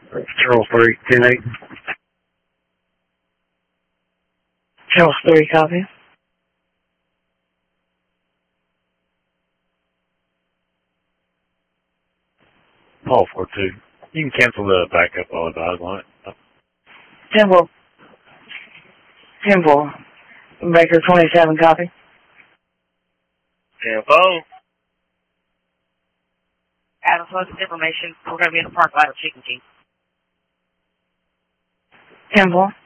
Charles 3, 10-8. Charles 3, copy. Paul 4-2. You can cancel the backup all advised on it. Temple. Baker 27, copy. Tempo. Adams, what's the information? We're going to be in the park by the chicken team. Temple.